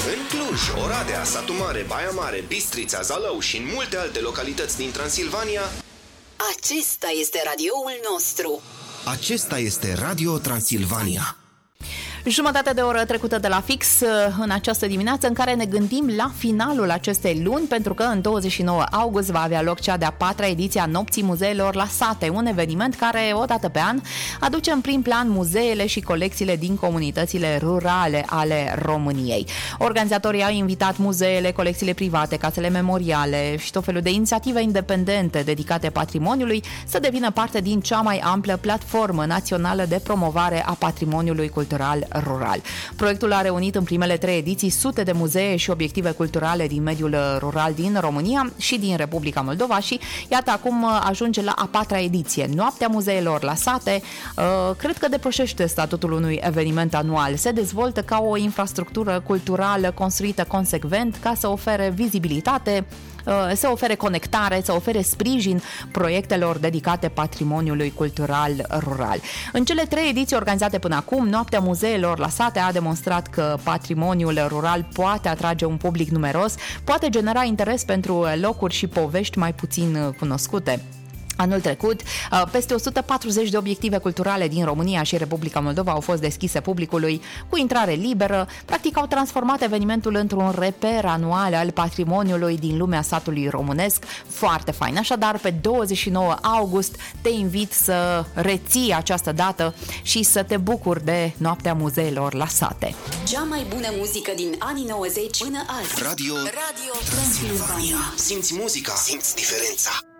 În Cluj, Oradea, Satu Mare, Baia Mare, Bistrița, Zalău și în multe alte localități din Transilvania. Acesta este radioul nostru. Acesta este Radio Transilvania. Jumătate de oră trecută de la fix în această dimineață în care ne gândim la finalul acestei luni, pentru că în 29 august va avea loc cea de-a 4-a ediție a Nopții Muzeelor la Sate, un eveniment care o dată pe an aduce în prim plan muzeele și colecțiile din comunitățile rurale ale României. Organizatorii au invitat muzeele, colecțiile private, casele memoriale și tot felul de inițiative independente dedicate patrimoniului să devină parte din cea mai amplă platformă națională de promovare a patrimoniului cultural rural. Proiectul a reunit în primele 3 ediții sute de muzee și obiective culturale din mediul rural din România și din Republica Moldova și iată acum ajunge la a 4-a ediție. Noaptea Muzeelor la Sate cred că depășește statutul unui eveniment anual. Se dezvoltă ca o infrastructură culturală construită consecvent ca să ofere vizibilitate, să ofere conectare, să ofere sprijin proiectelor dedicate patrimoniului cultural rural. În cele 3 ediții organizate până acum, Noaptea Muzeelor la Sate a demonstrat că patrimoniul rural poate atrage un public numeros, poate genera interes pentru locuri și povești mai puțin cunoscute. Anul trecut, peste 140 de obiective culturale din România și Republica Moldova au fost deschise publicului cu intrare liberă. Practic au transformat evenimentul într-un reper anual al patrimoniului din lumea satului românesc. Foarte fain. Așadar, pe 29 august te invit să reții această dată și să te bucuri de Noaptea Muzeelor la Sate. Cea mai bună muzică din anii 90 până azi. Radio Transilvania. Simți muzica, simți diferența.